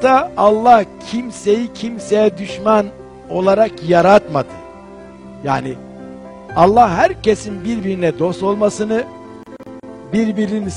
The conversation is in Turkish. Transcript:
da Allah kimseyi kimseye düşman olarak yaratmadı. Yani Allah herkesin birbirine dost olmasını, birbirini